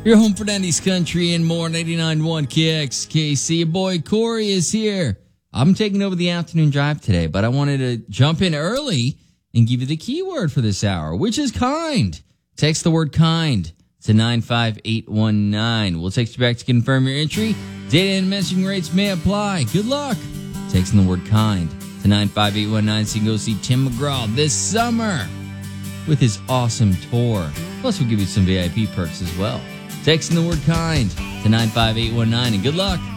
Your home for 90s country and more. 99.1 KXKC. Your boy Corey is here. I'm taking over the afternoon drive today, but I wanted to jump in early and give you the keyword for this hour, which is kind. Text the word kind to 95819. We'll text you back to confirm your entry. Data and messaging rates may apply. Good luck. Texting the word kind to 95819 so you can go see Tim McGraw this summer with his awesome tour. Plus, we'll give you some VIP perks as well. Texting the word kind to 95819 and good luck.